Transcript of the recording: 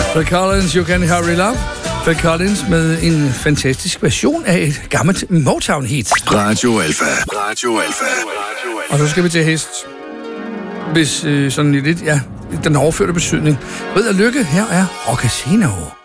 Phil Collins, You Can Hurry Love. Phil Collins med en fantastisk version af et gammelt Motown-hit. Radio Alpha. Radio Alpha. Og så skal vi til hest. Hvis sådan lidt, ja, den overførte betydning. Rid og lykke, her er Rock Casino.